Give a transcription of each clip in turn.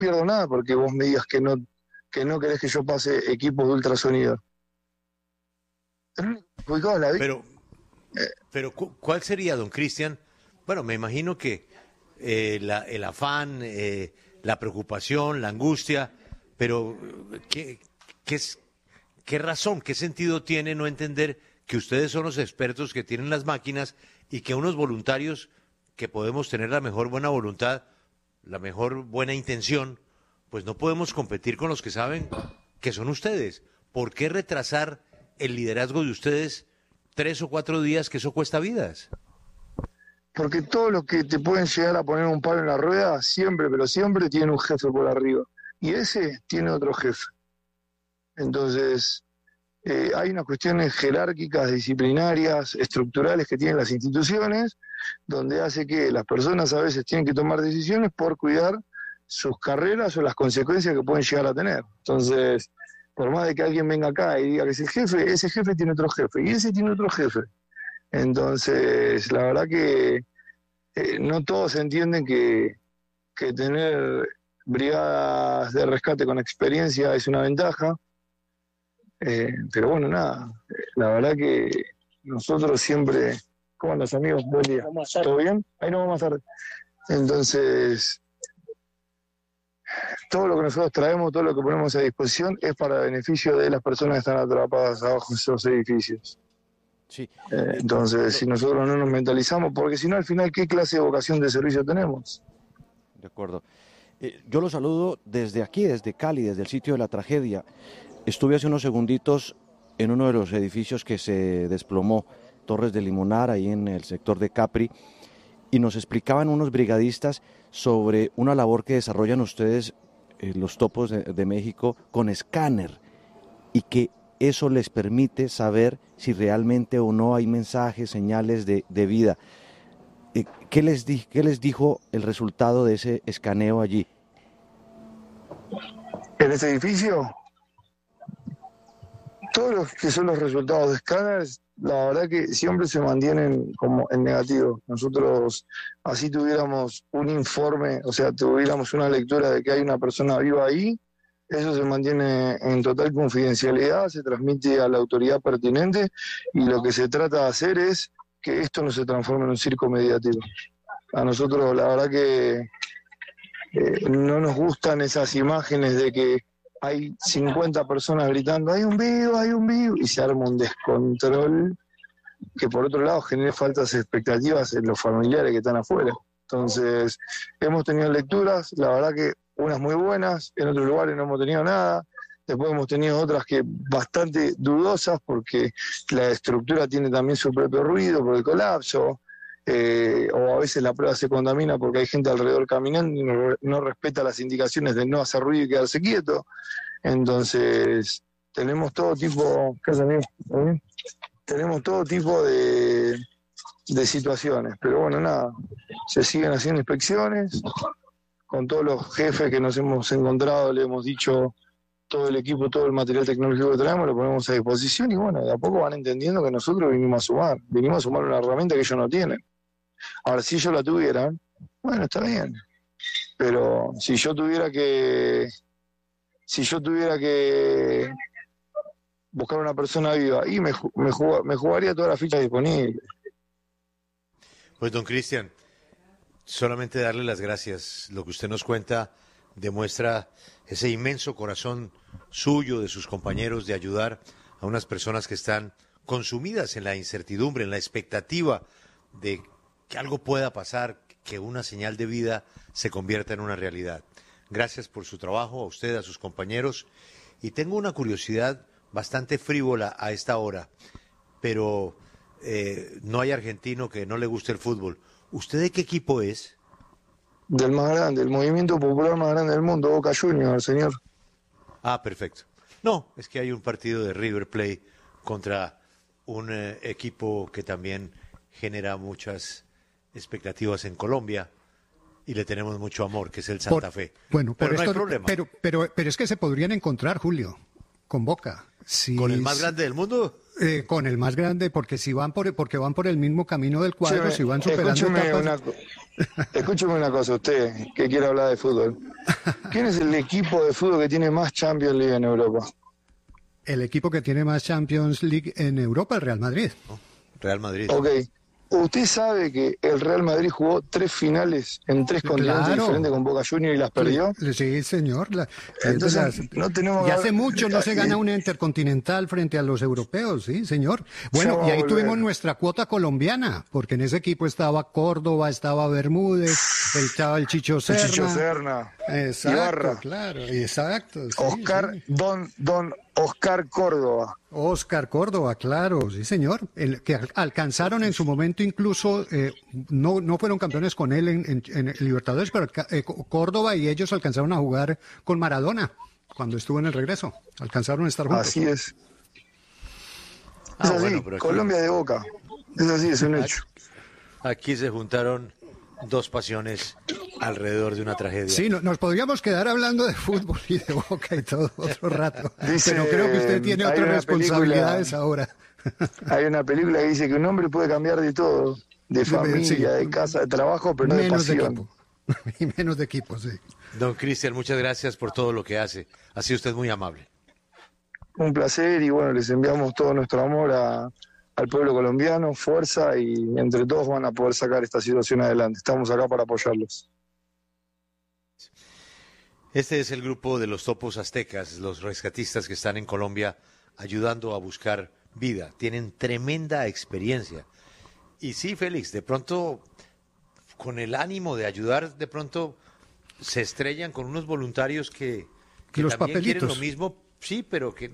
pierdo nada porque vos me digas que no querés que yo pase equipos de ultrasonido. Ubicado en la vida. Pero ¿cuál sería, don Cristian? Bueno, me imagino que el afán, la preocupación, la angustia, pero ¿qué razón, qué sentido tiene no entender que ustedes son los expertos que tienen las máquinas y que unos voluntarios que podemos tener la mejor buena voluntad, la mejor buena intención, pues no podemos competir con los que saben que son ustedes? ¿Por qué retrasar el liderazgo de ustedes 3 o 4 días, que eso cuesta vidas? Porque todos los que te pueden llegar a poner un palo en la rueda, siempre, pero siempre tienen un jefe por arriba. Y ese tiene otro jefe. Entonces, hay unas cuestiones jerárquicas, disciplinarias, estructurales que tienen las instituciones, donde hace que las personas a veces tienen que tomar decisiones por cuidar sus carreras o las consecuencias que pueden llegar a tener. Entonces, por más de que alguien venga acá y diga que es el jefe, ese jefe tiene otro jefe, y ese tiene otro jefe. Entonces, la verdad que no todos entienden que tener brigadas de rescate con experiencia es una ventaja. Pero bueno, nada, la verdad que nosotros siempre, ¿cómo andas, amigos? Buen día. ¿Todo bien? Ahí nos vamos a estar. Entonces, todo lo que nosotros traemos, todo lo que ponemos a disposición es para beneficio de las personas que están atrapadas abajo de esos edificios. Sí. Entonces, si nosotros no nos mentalizamos, porque si no, al final, ¿qué clase de vocación de servicio tenemos? De acuerdo. Yo lo saludo desde aquí, desde Cali, desde el sitio de la tragedia. Estuve hace unos segunditos en uno de los edificios que se desplomó, Torres de Limonar, ahí en el sector de Capri, y nos explicaban unos brigadistas sobre una labor que desarrollan ustedes, los topos de México, con escáner, y que eso les permite saber si realmente o no hay mensajes, señales de vida. ¿Qué les dijo el resultado de ese escaneo allí? En ese edificio, todos los que son los resultados de escáneres, la verdad que siempre se mantienen como en negativo. Nosotros, así tuviéramos un informe, o sea, tuviéramos una lectura de que hay una persona viva ahí, eso se mantiene en total confidencialidad, se transmite a la autoridad pertinente, y lo que se trata de hacer es que esto no se transforme en un circo mediático. A nosotros la verdad que no nos gustan esas imágenes de que hay 50 personas gritando, hay un vivo, y se arma un descontrol que por otro lado genera faltas expectativas en los familiares que están afuera. Entonces, hemos tenido lecturas, la verdad que unas muy buenas, en otros lugares no hemos tenido nada, después hemos tenido otras que bastante dudosas porque la estructura tiene también su propio ruido por el colapso, o a veces la prueba se contamina porque hay gente alrededor caminando y no respeta las indicaciones de no hacer ruido y quedarse quieto. Entonces, tenemos todo tipo, ¿qué haces, amigo? ¿Todo bien? Tenemos todo tipo de situaciones, pero bueno, nada, se siguen haciendo inspecciones, con todos los jefes que nos hemos encontrado le hemos dicho todo el equipo, todo el material tecnológico que traemos, lo ponemos a disposición, y bueno, de a poco van entendiendo que nosotros vinimos a sumar una herramienta que ellos no tienen. Ahora, si ellos la tuvieran, bueno, está bien, pero si yo tuviera que buscar una persona viva, y me jugaría todas las fichas disponibles. Pues don Cristian, solamente darle las gracias. Lo que usted nos cuenta demuestra ese inmenso corazón suyo, de sus compañeros, de ayudar a unas personas que están consumidas en la incertidumbre, en la expectativa de que algo pueda pasar, que una señal de vida se convierta en una realidad. Gracias por su trabajo, a usted, a sus compañeros. Y tengo una curiosidad bastante frívola a esta hora, pero no hay argentino que no le guste el fútbol. ¿Usted de qué equipo es? Del más grande, el movimiento popular más grande del mundo, Boca Juniors, señor. Ah, perfecto. No, es que hay un partido de River Plate contra un equipo que también genera muchas expectativas en Colombia y le tenemos mucho amor, que es el Santa Fe. Bueno, pero no esto, hay problema. Pero es que se podrían encontrar, Julio, con Boca. ¿Con el más grande del mundo? Con el más grande, porque porque van por el mismo camino del cuadro, si van superando etapas. Escúcheme una cosa, usted que quiere hablar de fútbol. ¿Quién es el equipo de fútbol que tiene más Champions League en Europa? El equipo que tiene más Champions League en Europa, el Real Madrid. Real Madrid. Ok. ¿Usted sabe que el Real Madrid jugó 3 finales en 3 continentes diferentes con Boca Juniors y las perdió? Sí, señor. Entonces, no tenemos... Ya hace mucho no se gana una intercontinental frente a los europeos, sí, señor. Bueno, y ahí tuvimos nuestra cuota colombiana, porque en ese equipo estaba Córdoba, estaba Bermúdez, estaba el Chicho Serna. Exacto, Ibarra. Claro, exacto. Sí, Oscar, sí. Don Oscar Córdoba. Oscar Córdoba, claro, sí señor, el que alcanzaron en su momento incluso, no fueron campeones con él en Libertadores, pero Córdoba y ellos alcanzaron a jugar con Maradona cuando estuvo en el regreso, alcanzaron a estar juntos. Así es. Es así, bueno, Colombia de Boca, es así, es un hecho. Aquí se juntaron 2 pasiones alrededor de una tragedia. Sí, nos podríamos quedar hablando de fútbol y de Boca y todo otro rato. Pero creo que usted tiene otras responsabilidades ahora. Hay una película que dice que un hombre puede cambiar de todo, de familia, de casa, de trabajo, pero no de pasión. Y menos de equipo, sí. Don Cristian, muchas gracias por todo lo que hace. Ha sido usted muy amable. Un placer y bueno, les enviamos todo nuestro amor al pueblo colombiano, fuerza y entre todos van a poder sacar esta situación adelante. Estamos acá para apoyarlos. Este es el grupo de los topos aztecas, los rescatistas que están en Colombia ayudando a buscar vida. Tienen tremenda experiencia. Y sí, Félix, de pronto, con el ánimo de ayudar, de pronto se estrellan con unos voluntarios que los también papelitos quieren lo mismo, sí, pero que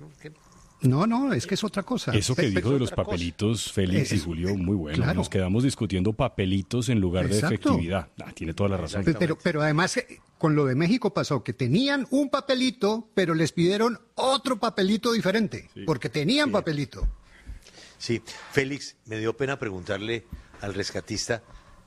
No, es que es otra cosa. Eso que dijo de los papelitos, Félix y Julio, muy bueno. Claro. Nos quedamos discutiendo papelitos en lugar de efectividad. Tiene toda la razón. Pero además, con lo de México pasó que tenían un papelito, pero les pidieron otro papelito diferente, porque tenían papelito. Sí, Félix, me dio pena preguntarle al rescatista,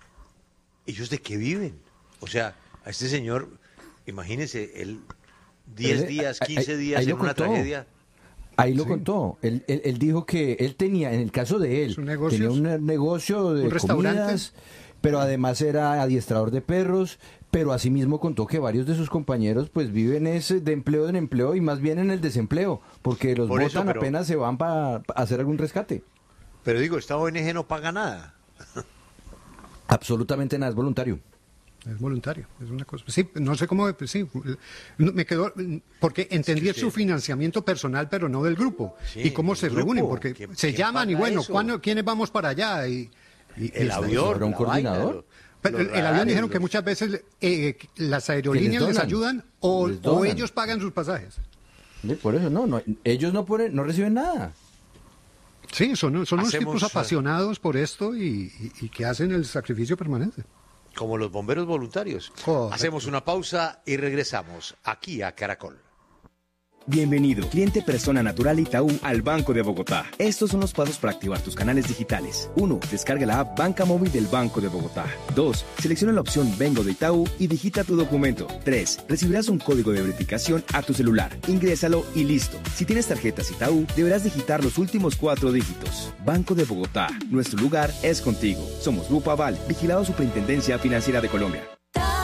¿ellos de qué viven? O sea, a este señor, imagínese, él 10 días, 15 días en una tragedia... Ahí lo contó. Él dijo que él tenía, en el caso de él, tenía un negocio de comidas, pero además era adiestrador de perros, pero asimismo contó que varios de sus compañeros pues viven de empleo en empleo y más bien en el desempleo, porque los botan apenas se van para hacer algún rescate. Pero digo, esta ONG no paga nada. Absolutamente nada, es voluntario. Es voluntario, es una cosa. Sí, no sé cómo, sí, me quedó, porque entendí su financiamiento personal, pero no del grupo. Sí, y cómo se reúnen, porque se llaman y bueno, ¿quiénes vamos para allá? Y el avión, un coordinador. Pero el avión dijeron que muchas veces las aerolíneas les ayudan o ellos pagan sus pasajes. Por eso no ellos no reciben nada. Sí, son unos tipos apasionados por esto y que hacen el sacrificio permanente. Como los bomberos voluntarios. Hacemos una pausa y regresamos aquí a Caracol. Bienvenido, cliente persona natural Itaú al Banco de Bogotá. Estos son los pasos para activar tus canales digitales. 1. Descarga la app Banca Móvil del Banco de Bogotá. 2. Selecciona la opción Vengo de Itaú y digita tu documento. 3. Recibirás un código de verificación a tu celular. Ingrésalo y listo. Si tienes tarjetas Itaú, deberás digitar los últimos 4 dígitos. Banco de Bogotá. Nuestro lugar es contigo. Somos Grupo Aval, vigilado Superintendencia Financiera de Colombia.